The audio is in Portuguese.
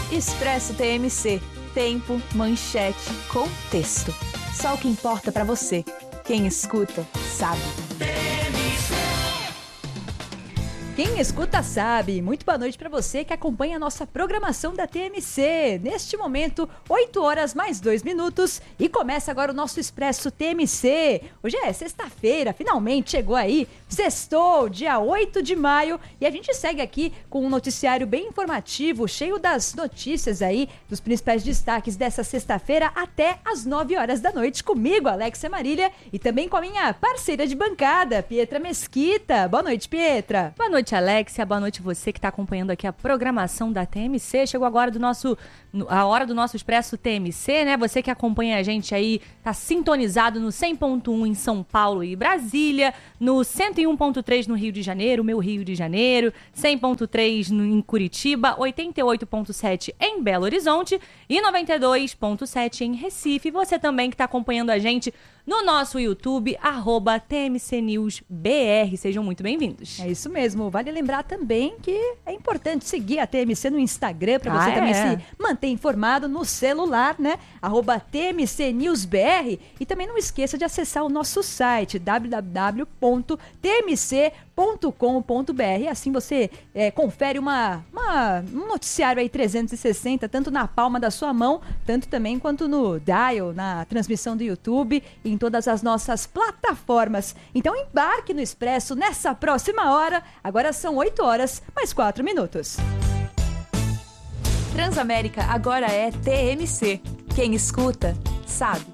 Expresso TMC. Tempo, manchete, contexto. Só o que importa pra você. Quem escuta, sabe. Quem escuta sabe. Muito boa noite para você que acompanha a nossa programação da TMC. Neste momento, 8 horas mais 2 minutos e começa agora o nosso Expresso TMC. Hoje é sexta-feira, finalmente chegou aí, sextou, dia 8 de maio e a gente segue aqui com um noticiário bem informativo, cheio das notícias aí, dos principais destaques dessa sexta-feira até as 9 horas da noite comigo, Alexia Marília, e também com a minha parceira de bancada, Pietra Mesquita. Boa noite, Pietra. Boa noite, Alexia. Boa noite você que está acompanhando aqui a programação da TMC. Chegou agora a hora do nosso Expresso TMC, né? Você que acompanha a gente aí, tá sintonizado no 100.1 em São Paulo e Brasília, no 101.3 no Rio de Janeiro, meu Rio de Janeiro, 100.3 em Curitiba, 88.7 em Belo Horizonte e 92.7 em Recife. Você também que está acompanhando a gente no nosso YouTube, @TMCNewsBR. Sejam muito bem-vindos. É isso mesmo. Vale lembrar também que é importante seguir a TMC no Instagram para você também se manter informado no celular, né? @TMCNewsBR. E também não esqueça de acessar o nosso site, www.tmc.com.br. Assim você confere um noticiário aí 360, tanto na palma da sua mão, tanto também quanto no dial, na transmissão do YouTube, em todas as nossas plataformas. Então embarque no Expresso nessa próxima hora. Agora são 8 horas mais 4 minutos. Transamérica agora é TMC. Quem escuta, sabe.